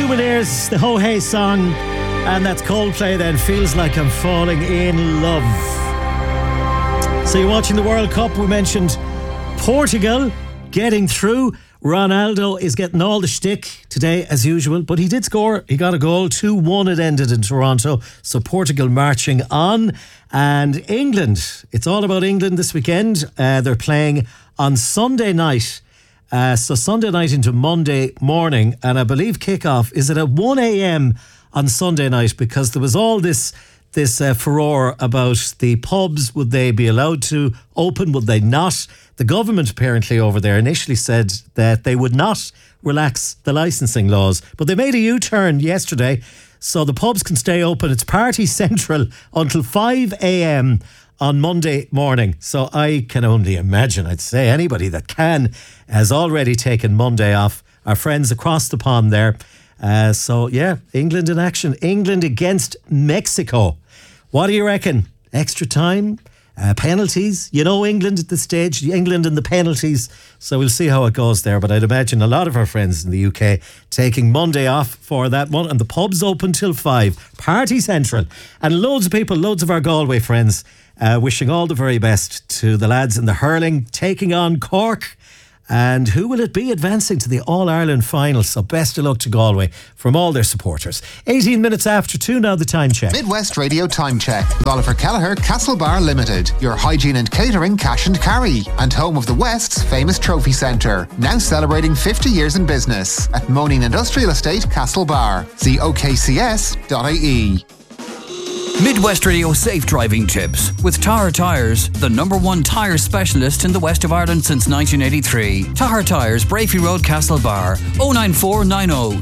Lumineers, the Ho Hey song, and that's Coldplay then, Feels Like I'm Falling in Love. So you're watching the World Cup. We mentioned Portugal getting through. Ronaldo is getting all the shtick today as usual, but he did score. He got a goal. 2-1 it ended in Toronto. So Portugal marching on. And England, it's all about England this weekend. They're playing on Sunday night. So Sunday night into Monday morning, and I believe kickoff is at 1 a.m. on Sunday night, because there was all this furore about the pubs. Would they be allowed to open? Would they not? The government apparently over there initially said that they would not relax the licensing laws, but they made a U-turn yesterday, so the pubs can stay open. It's party central until 5 a.m. on Monday morning. So I can only imagine, I'd say anybody that can has already taken Monday off. Our friends across the pond there. So yeah, England in action. England against Mexico. What do you reckon? Extra time? Penalties? You know England at this stage. England and the penalties. So we'll see how it goes there. But I'd imagine a lot of our friends in the UK taking Monday off for that one. And the pub's open till 5. Party central. And loads of people, loads of our Galway friends, wishing all the very best to the lads in the hurling, taking on Cork. And who will it be advancing to the All-Ireland final? So best of luck to Galway from all their supporters. 18 minutes after 2 now, the time check. Midwest Radio Time Check with Oliver Kelleher, Castlebar Limited. Your hygiene and catering cash and carry. And home of the West's famous trophy centre. Now celebrating 50 years in business. At Moaning Industrial Estate, Castlebar. See okcs.ie. Midwest Radio Safe Driving Tips with Tahar Tyres, the #1 tyre specialist in the west of Ireland since 1983. Tahar Tyres, Brafey Road, Castlebar, 09490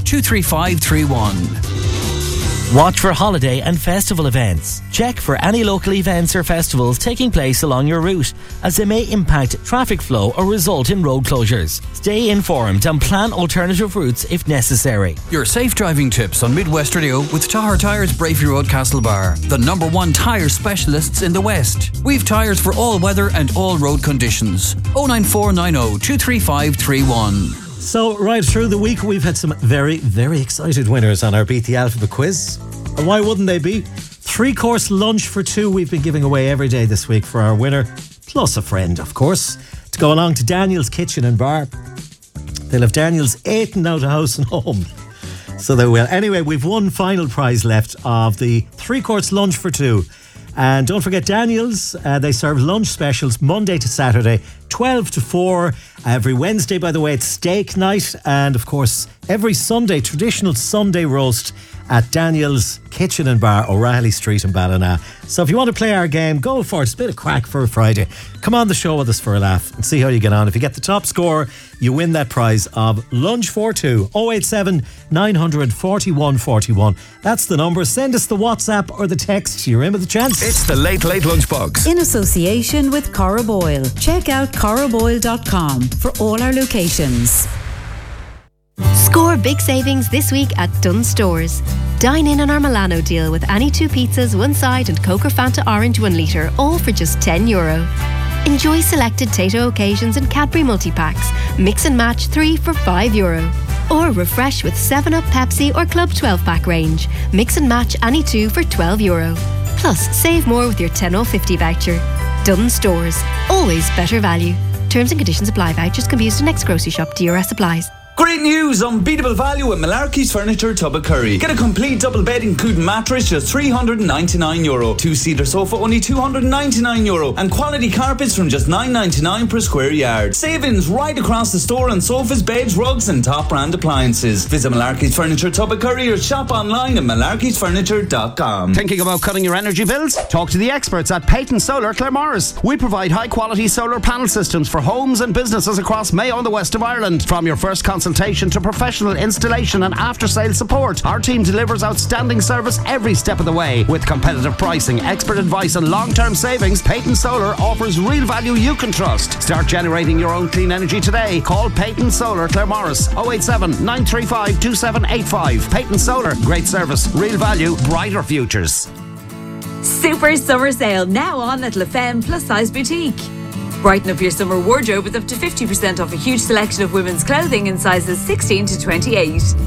23531. Watch for holiday and festival events. Check for any local events or festivals taking place along your route, as they may impact traffic flow or result in road closures. Stay informed and plan alternative routes if necessary. Your safe driving tips on Midwest Radio with Tahar Tyres, Brafey Road, Castlebar, the #1 tyre specialists in the West. We've tyres for all weather and all road conditions. 09490 23531. So right through the week we've had some very, very excited winners on our Beat the Alphabet quiz. And why wouldn't they be? 3-course lunch for 2 we've been giving away every day this week for our winner, plus a friend of course, to go along to Daniel's Kitchen and Bar. They'll have Daniel's eating out of house and home. So they will. Anyway, we've one final prize left of the 3-course lunch for 2. And don't forget Daniel's, they serve lunch specials Monday to Saturday, 12 to 4. Every Wednesday, by the way, it's steak night. And of course, every Sunday, traditional Sunday roast at Daniel's Kitchen and Bar, O'Reilly Street in Ballina. So if you want to play our game, go for it. It's a bit of crack for a Friday. Come on the show with us for a laugh and see how you get on. If you get the top score, you win that prize of lunch for 2. 087 900 41 41. That's the number. Send us the WhatsApp or the text. You're in with the chance. It's the Late Late Lunchbox. In association with Corrib Oil. Check out corriboil.com for all our locations. Score big savings this week at Dunnes Stores. Dine in on our Milano deal with any 2 pizzas, 1 side and Coke or Fanta Orange 1 litre, all for just €10. Enjoy selected Tato occasions and Cadbury multi-packs. Mix and match 3 for €5. Or refresh with 7up, Pepsi or Club 12-pack range. Mix and match any 2 for €12. Plus, save more with your 10/50 voucher. Dunnes Stores. Always better value. Terms and conditions apply. Vouchers can be used in next grocery shop. DRS applies. Great news! Unbeatable value at Malarkey's Furniture, Tubbacurry. Get a complete double bed including mattress, just €399. 2-seater sofa, only €299. And quality carpets from just $9.99 per square yard. Savings right across the store on sofas, beds, rugs and top brand appliances. Visit Malarkey's Furniture, Tubbacurry or shop online at malarkeysfurniture.com. Thinking about cutting your energy bills? Talk to the experts at Peyton Solar Claremorris. We provide high quality solar panel systems for homes and businesses across Mayo and the west of Ireland. From your first consultation to professional installation and after-sale support, our team delivers outstanding service every step of the way. With competitive pricing, expert advice and long-term savings, Peyton Solar offers real value you can trust. Start generating your own clean energy today. Call Peyton Solar Claremorris 087 935 2785. Peyton Solar, great service, real value, brighter futures. Super summer sale now on at La Femme Plus Size Boutique. Brighten up your summer wardrobe with up to 50% off a huge selection of women's clothing in sizes 16 to 28.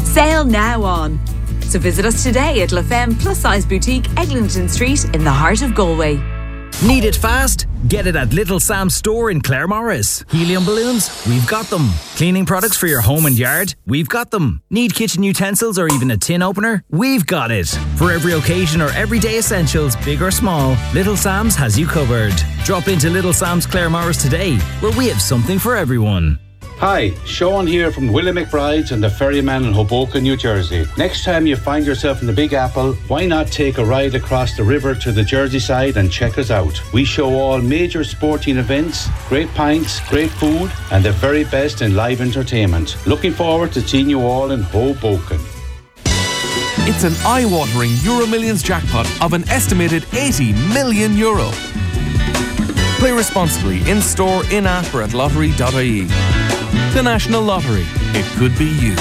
Sale now on. So visit us today at La Femme Plus Size Boutique, Eglinton Street in the heart of Galway. Need it fast? Get it at Little Sam's store in Claremorris. Helium balloons? We've got them. Cleaning products for your home and yard? We've got them. Need kitchen utensils or even a tin opener? We've got it. For every occasion or everyday essentials, big or small, Little Sam's has you covered. Drop into Little Sam's Claremorris today, where we have something for everyone. Hi, Sean here from Willie McBride's and the Ferryman in Hoboken, New Jersey. Next time you find yourself in the Big Apple, why not take a ride across the river to the Jersey side and check us out? We show all major sporting events, great pints, great food, and the very best in live entertainment. Looking forward to seeing you all in Hoboken. It's an eye-watering Euro Millions jackpot of an estimated €80 million. Play responsibly in-store, in-app or at lottery.ie. The National Lottery. It could be you.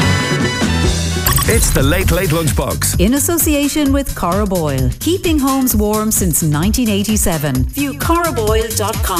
It's the Late Late Lunchbox. In association with Cora Boyle. Keeping homes warm since 1987. View coraboyle.com.